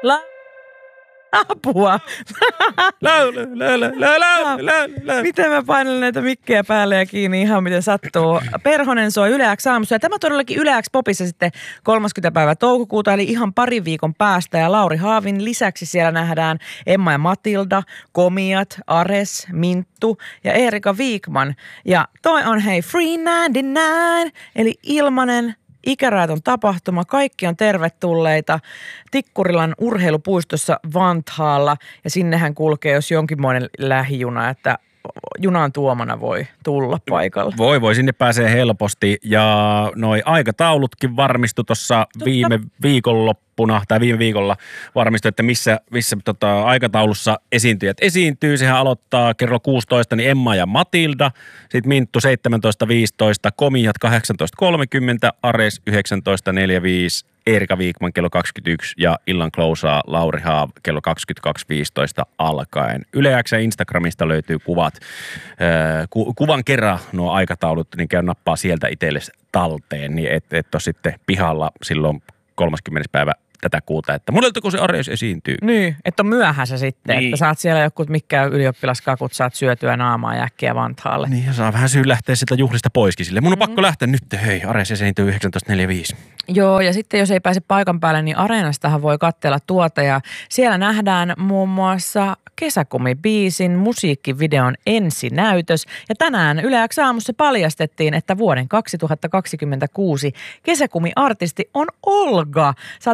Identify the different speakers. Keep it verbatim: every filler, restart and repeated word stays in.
Speaker 1: La. Apua.
Speaker 2: Laulu, laulu, laulu, laulu.
Speaker 1: Miten mä painelen näitä mikkejä päälle ja kiinni ihan miten sattuu. Perhonen soi Yle X aamussa ja tämä todellakin Yle X Popissa sitten kolmaskymmenes päivä toukokuuta eli ihan parin viikon päästä. Ja Lauri Haavin lisäksi siellä nähdään Emma ja Matilda, Komiat, Ares, Minttu ja Erika Wikman. Ja toi on hei Free yhdeksänkymmentäyhdeksän eli ilmanen ikärajaton tapahtuma. Kaikki on tervetulleita Tikkurilan urheilupuistossa Vantaalla ja sinnehän kulkee jos jonkinmoinen lähijuna, että junan tuomana voi tulla paikalle.
Speaker 2: Voi, voi. Sinne pääsee helposti ja noi aikataulutkin varmistui tuossa viime viikonloppuna tai viime viikolla varmistui, että missä, missä tota, aikataulussa esiintyjät esiintyy. Sehän aloittaa kello kuusitoista niin Emma ja Matilda, sitten Minttu seitsemäntoista viisitoista, Komiat kahdeksantoista kolmekymmentä, Ares yhdeksäntoista neljäkymmentäviisi, Erika Wikman kello kaksikymmentäyksi ja illan closeaa Lauri Haav kello kaksikymmentäkaksi viisitoista alkaen. Yle X Instagramista löytyy kuvat. Ku, kuvan kerran nuo aikataulut, niin käy nappaa sieltä itsellesi talteen, niin et, et ole sitten pihalla silloin kolmaskymmenes päivä tätä kuuta, että moneltako se Ares esiintyy.
Speaker 1: Niin, että on myöhässä sitten,
Speaker 2: niin.
Speaker 1: Että saat siellä jotkut mikä ylioppilaskakut, saat syötyä naamaa ja äkkiä Vantaalle.
Speaker 2: Niin, ja saa vähän syyn lähteä sitä juhlista poiskin sille. Mun on mm-hmm. pakko lähteä nyt, hei, Ares esiintyy yhdeksäntoista neljäkymmentäviisi.
Speaker 1: Joo, ja sitten jos ei pääse paikan päälle, niin Areenastahan voi katsella tuota ja siellä nähdään muun muassa Kesäkumi-biisin musiikkivideon ensinäytös. Ja tänään Yle X aamussa paljastettiin, että vuoden kaksituhattakaksikymmentäkuusi Kesäkumi-artisti on Olga. Saat